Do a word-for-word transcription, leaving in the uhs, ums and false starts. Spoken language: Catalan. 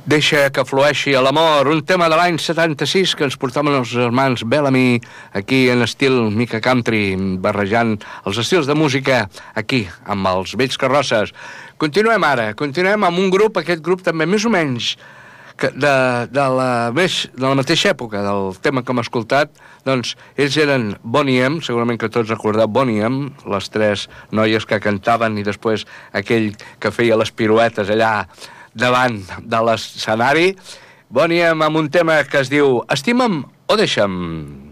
Deixa que flueixi l'amor, un tema de l'any setanta-sis que ens portaven els germans Bellamy aquí en estil Mica Country, barrejant els estils de música aquí, amb els vells carrosses. Continuem ara, continuem amb un grup, aquest grup també més o menys de, de, la, més, de la mateixa època del tema que hem escoltat. Doncs ells eren Boney M, segurament que tots recordeu Boney M, les tres noies que cantaven i després aquell que feia les piruetes allà davant de l'escenari. Boney M amb un tema que es diu Estima'm o deixa'm.